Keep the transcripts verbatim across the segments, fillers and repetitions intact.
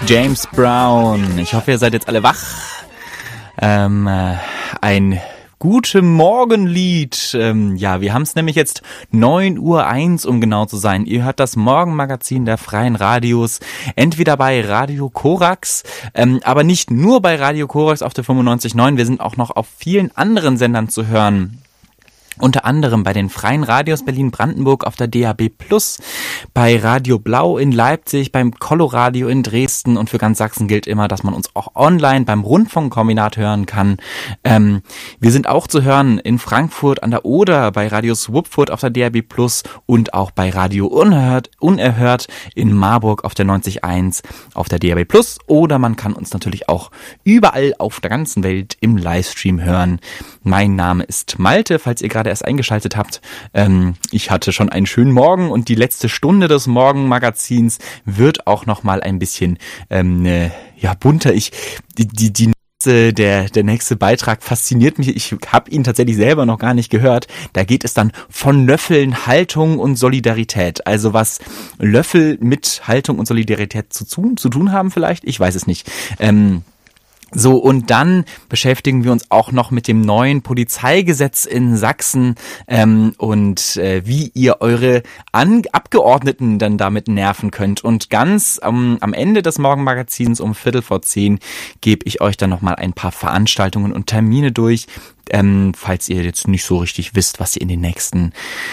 James Brown. Ich hoffe, ihr seid jetzt alle wach. Ähm, äh, ein gute Morgenlied. Ähm, ja, wir haben es nämlich jetzt neun Uhr eins, um genau zu sein. Ihr hört das Morgenmagazin der Freien Radios, entweder bei Radio Korax, ähm, aber nicht nur bei Radio Korax auf der fünfundneunzig Komma neun. Wir sind auch noch auf vielen anderen Sendern zu hören. Unter anderem bei den Freien Radios Berlin-Brandenburg auf der D A B Plus, bei Radio Blau in Leipzig, beim Coloradio in Dresden, und für ganz Sachsen gilt immer, dass man uns auch online beim Rundfunkkombinat hören kann. Ähm, wir sind auch zu hören in Frankfurt an der Oder, bei Radio Swupfurt auf der D A B Plus und auch bei Radio Unerhört, Unerhört in Marburg auf der neunzig Komma eins auf der D A B Plus, oder man kann uns natürlich auch überall auf der ganzen Welt im Livestream hören. Mein Name ist Malte, falls ihr gerade erst eingeschaltet habt. Ähm, ich hatte schon einen schönen Morgen und die letzte Stunde des Morgenmagazins wird auch noch mal ein bisschen ähm, äh, ja bunter. Ich die die die nächste, der der nächste Beitrag fasziniert mich. Ich habe ihn tatsächlich selber noch gar nicht gehört. Da geht es dann von Löffeln, Haltung und Solidarität. Also was Löffel mit Haltung und Solidarität zu tun zu tun haben vielleicht? Ich weiß es nicht. Ähm, So, und dann beschäftigen wir uns auch noch mit dem neuen Polizeigesetz in Sachsen ähm, und äh, wie ihr eure An- Abgeordneten dann damit nerven könnt. Und ganz ähm, am Ende des Morgenmagazins um Viertel vor zehn gebe ich euch dann nochmal ein paar Veranstaltungen und Termine durch, ähm, falls ihr jetzt nicht so richtig wisst, was ihr in den nächsten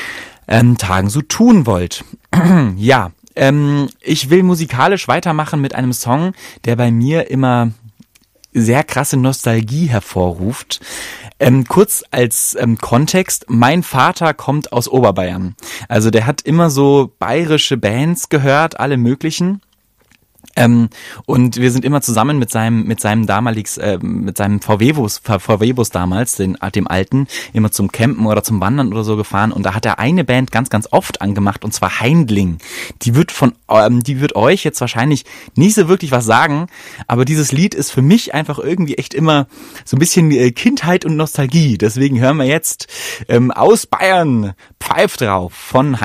ähm, Tagen so tun wollt. Ja, ähm, ich will musikalisch weitermachen mit einem Song, der bei mir immer sehr krasse Nostalgie hervorruft. Ähm, kurz als ähm, Kontext, mein Vater kommt aus Oberbayern. Also der hat immer so bayerische Bands gehört, alle möglichen. Ähm, und wir sind immer zusammen mit seinem mit seinem damaligs äh, mit seinem V W-Bus V W-Bus damals, den dem alten, immer zum Campen oder zum Wandern oder so gefahren, und da hat er eine Band ganz ganz oft angemacht, und zwar Heindling. Die wird von ähm, die wird euch jetzt wahrscheinlich nicht so wirklich was sagen, aber dieses Lied ist für mich einfach irgendwie echt immer so ein bisschen äh, Kindheit und Nostalgie. Deswegen hören wir jetzt ähm, aus Bayern Pfeif drauf von Heindling.